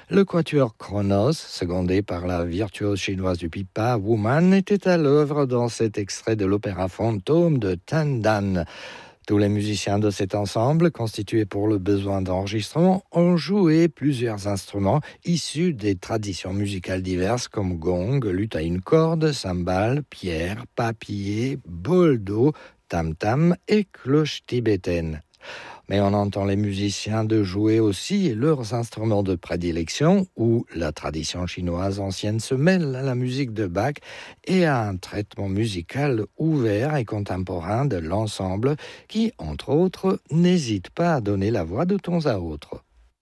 Le quatuor Kronos, secondé par la virtuose chinoise du pipa Wu Man, était à l'œuvre dans cet extrait de l'opéra fantôme de Tan Dan. Tous les musiciens de cet ensemble, constitué pour le besoin d'enregistrement, ont joué plusieurs instruments issus des traditions musicales diverses comme gong, luth à une corde, cymbale, pierre, papier, bol d'eau, tam-tam et cloche tibétaine. Mais on entend les musiciens de jouer aussi leurs instruments de prédilection, où la tradition chinoise ancienne se mêle à la musique de Bach et à un traitement musical ouvert et contemporain de l'ensemble qui, entre autres, n'hésite pas à donner la voix de temps à autre.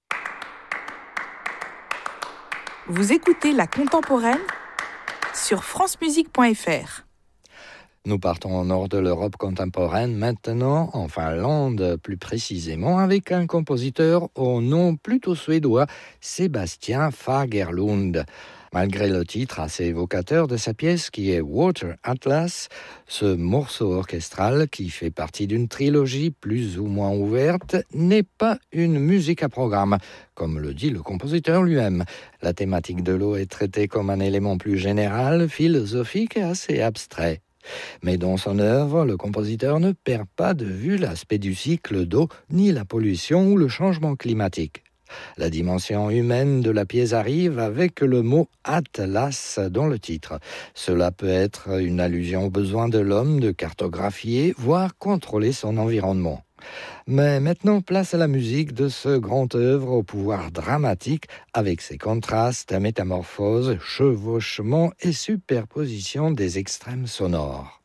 Vous écoutez La Contemporaine sur francemusique.fr. Nous partons au nord de l'Europe contemporaine, maintenant en Finlande plus précisément, avec un compositeur au nom plutôt suédois, Sébastien Fagerlund. Malgré le titre assez évocateur de sa pièce qui est Water Atlas, ce morceau orchestral qui fait partie d'une trilogie plus ou moins ouverte n'est pas une musique à programme, comme le dit le compositeur lui-même. La thématique de l'eau est traitée comme un élément plus général, philosophique et assez abstrait. Mais dans son œuvre, le compositeur ne perd pas de vue l'aspect du cycle d'eau, ni la pollution ou le changement climatique. La dimension humaine de la pièce arrive avec le mot « Atlas » dans le titre. Cela peut être une allusion au besoin de l'homme de cartographier, voire contrôler son environnement. Mais maintenant, place à la musique de ce grand œuvre au pouvoir dramatique, avec ses contrastes, métamorphoses, chevauchements et superpositions des extrêmes sonores.